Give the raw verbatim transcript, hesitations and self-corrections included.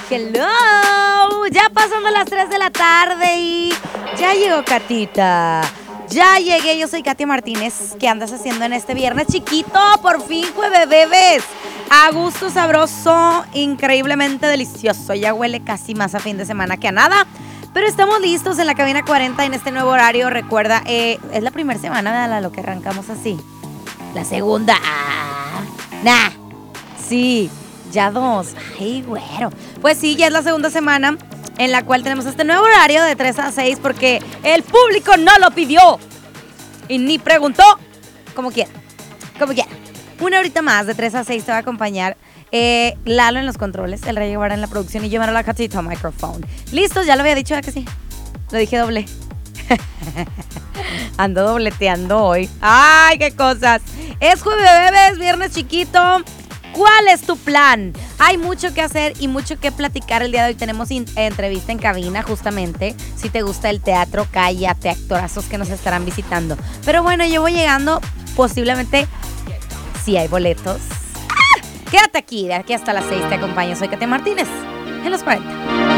Hello, ya pasando las tres de la tarde y ya llegó Catita. Ya llegué, yo soy Katia Martínez. ¿Qué andas haciendo en este viernes chiquito? Por fin, jueves, bebés. A gusto, sabroso, increíblemente delicioso. Ya huele casi más a fin de semana que a nada. Pero estamos listos en la cabina cuarenta en este nuevo horario. Recuerda, eh, es la primera semana, ¿verdad? Lo que arrancamos así. La segunda. Ah, nah. Sí, ya dos. Ay, güero. Pues sí, ya es la segunda semana en la cual tenemos este nuevo horario de tres a seis porque el público no lo pidió y ni preguntó. Como quiera, como quiera. Una horita más de tres a seis te va a acompañar eh, Lalo en los controles, el Rey Guevara en la producción y yo, la Catita microphone. ¿Listos? Ya lo había dicho, ¿verdad que sí? Lo dije doble. Ando dobleteando hoy. ¡Ay, qué cosas! Es jueves, bebés, viernes chiquito. ¿Cuál es tu plan? Hay mucho que hacer y mucho que platicar el día de hoy. Tenemos in- entrevista en cabina, justamente. Si te gusta el teatro, cállate, actorazos que nos estarán visitando. Pero bueno, yo voy llegando, posiblemente, si hay boletos. ¡Ah! Quédate aquí, de aquí hasta las seis te acompaño. Soy Katia Martínez, en los cuarenta.